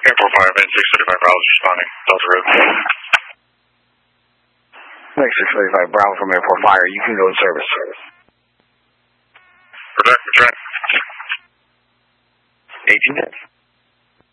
Airport Fire, main 635 Bravo responding. Delta Road. Main 635 Bravo from Airport Fire. You can go to service. Protect. 18 minutes.